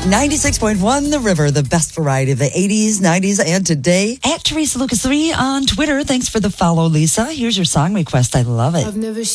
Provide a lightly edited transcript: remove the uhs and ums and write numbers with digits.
96.1 The River, the best variety of the 80s, 90s, and today. At Teresa Lucas 3 on Twitter. Thanks for the follow, Lisa. Here's your song request. I love it. I've never